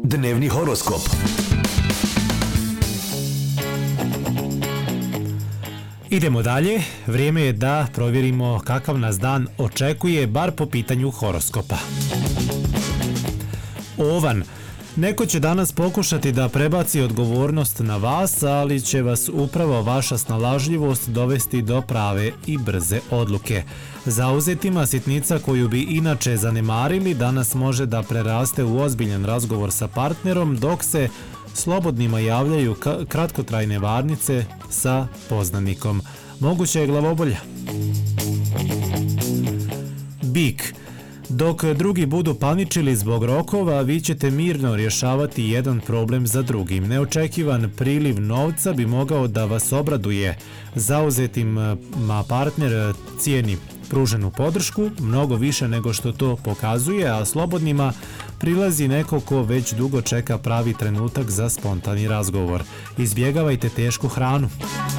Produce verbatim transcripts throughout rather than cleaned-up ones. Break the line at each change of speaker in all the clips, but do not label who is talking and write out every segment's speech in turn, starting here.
Dnevni horoskop.
Idemo dalje, vrijeme je da provjerimo kakav nas dan očekuje, bar po pitanju horoskopa. Ovan, neko će danas pokušati da prebaci odgovornost na vas, ali će vas upravo vaša snalažljivost dovesti do prave i brze odluke. Zauzetima sitnica koju bi inače zanemarili danas može da preraste u ozbiljan razgovor sa partnerom, dok se slobodnima javljaju kratkotrajne varnice sa poznanikom. Moguće je glavobolja. Bik, dok drugi budu paničili zbog rokova, vi ćete mirno rješavati jedan problem za drugim. Neočekivan priliv novca bi mogao da vas obraduje. Zauzetima partner cijeni pruženu podršku, mnogo više nego što to pokazuje, a slobodnima prilazi neko ko već dugo čeka pravi trenutak za spontani razgovor. Izbjegavajte tešku hranu.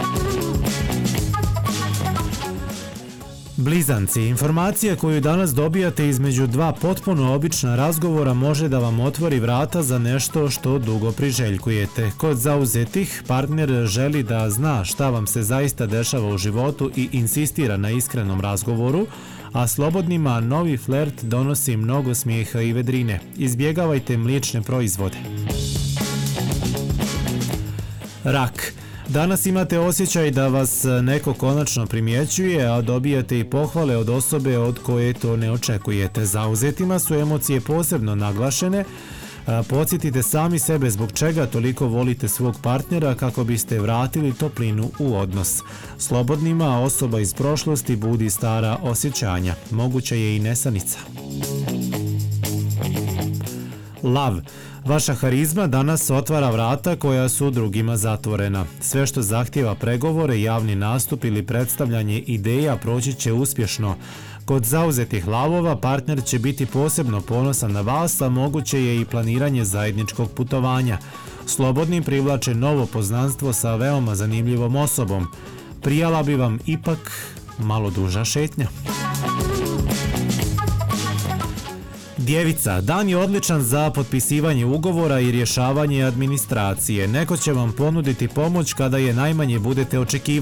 Blizanci, informacija koju danas dobijate između dva potpuno obična razgovora može da vam otvori vrata za nešto što dugo priželjkujete. Kod zauzetih, partner želi da zna šta vam se zaista dešava u životu i insistira na iskrenom razgovoru, a slobodnima novi flert donosi mnogo smijeha i vedrine. Izbjegavajte mliječne proizvode. Rak, danas imate osjećaj da vas neko konačno primjećuje, a dobijate i pohvale od osobe od koje to ne očekujete. Zauzetima su emocije posebno naglašene. Podsjetite sami sebe zbog čega toliko volite svog partnera kako biste vratili toplinu u odnos. Slobodnima osoba iz prošlosti budi stara osjećanja. Moguća je i nesanica. Lav, vaša harizma danas otvara vrata koja su drugima zatvorena. Sve što zahtijeva pregovore, javni nastup ili predstavljanje ideja proći će uspješno. Kod zauzetih lavova partner će biti posebno ponosan na vas, a moguće je i planiranje zajedničkog putovanja. Slobodni privlače novo poznanstvo sa veoma zanimljivom osobom. Prijala bi vam ipak malo duža šetnja. Djevica, dan je odličan za potpisivanje ugovora i rješavanje administracije. Neko će vam ponuditi pomoć kada je najmanje budete očekivali.